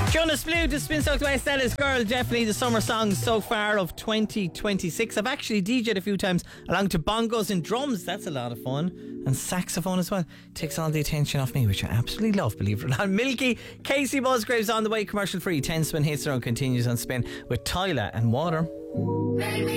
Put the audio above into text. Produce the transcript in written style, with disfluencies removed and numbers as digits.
Jonas Blue to Spin Soaked by Stella's Girl. Definitely the summer songs so far of 2026. I've actually DJ'd a few times along to bongos and drums. That's a lot of fun. And saxophone as well. Takes all the attention off me, which I absolutely love, believe it or not. Milky, Casey Musgraves on the way, commercial free. 10 Spin hits her and continues on Spin with Tyler and Water.